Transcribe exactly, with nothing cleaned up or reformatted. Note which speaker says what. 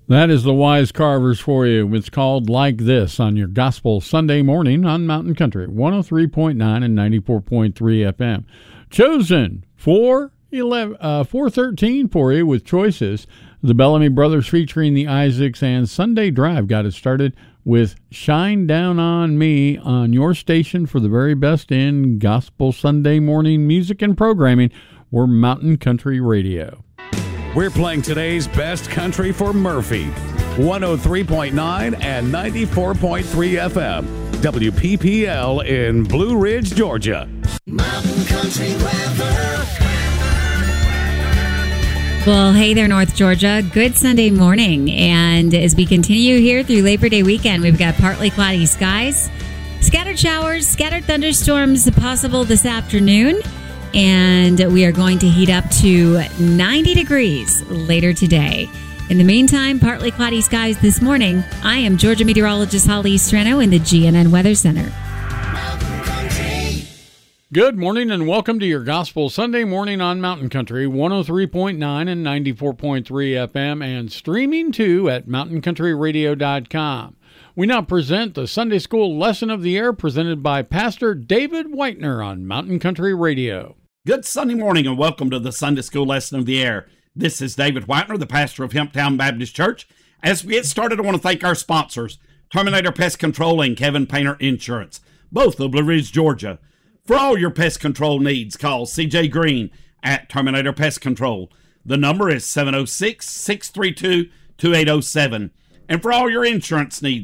Speaker 1: That is the Wise Carvers for you. It's called Like This on your Gospel Sunday morning on Mountain Country, one oh three point nine and ninety-four point three F M. Chosen four eleven, uh, four thirteen for you with choices. The Bellamy Brothers featuring the Isaacs and Sunday Drive got it started with Shine Down on Me on your station for the very best in Gospel Sunday morning music and programming. We're Mountain Country Radio.
Speaker 2: We're playing today's best country for Murphy. one oh three point nine and ninety-four point three F M. W P P L in Blue Ridge, Georgia.
Speaker 3: Mountain Country weather.
Speaker 4: Well, hey there, North Georgia. Good Sunday morning. And as we continue here through Labor Day weekend, we've got partly cloudy skies, scattered showers, scattered thunderstorms possible this afternoon. And we are going to heat up to ninety degrees later today. In the meantime, partly cloudy skies this morning. I am Georgia meteorologist Holly Strano in the G N N Weather Center.
Speaker 1: Good morning and welcome to your Gospel Sunday morning on Mountain Country, one oh three point nine and ninety-four point three F M, and streaming too at mountain country radio dot com. We now present the Sunday School Lesson of the Year presented by Pastor David Whitener on Mountain Country Radio.
Speaker 5: Good Sunday morning and welcome to the Sunday School Lesson of the Year. This is David Whitener, the pastor of Hemptown Baptist Church. As we get started, I want to thank our sponsors, Terminator Pest Control and Kevin Painter Insurance, both of Blue Ridge, Georgia. For all your pest control needs, call C J Green at Terminator Pest Control. The number is seven oh six, six three two, two eight oh seven. And for all your insurance needs,